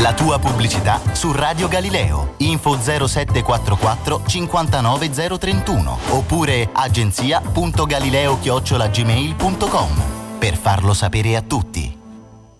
La tua pubblicità su Radio Galileo. Info 0744 59031 oppure agenzia.galileo@gmail.com per farlo sapere a tutti.